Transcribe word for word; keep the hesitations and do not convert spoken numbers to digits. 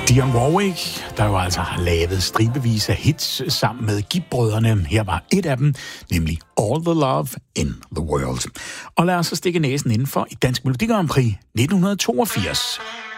Dionne Warwick, der jo altså har lavet stribevis af hits sammen med Gibb-brødrene. Her var et af dem, nemlig All the Love in the World. Og lad os så stikke næsen indenfor i Dansk Melodi Grand Prix nitten toogfirs.